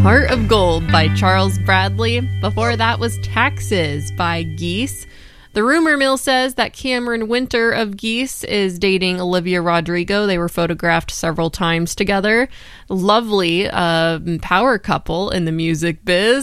Heart of Gold by Charles Bradley. Before that was Taxes by Geese. The rumor mill says that Cameron Winter of Geese is dating Olivia Rodrigo. They were photographed several times together. Lovely power couple in the music biz.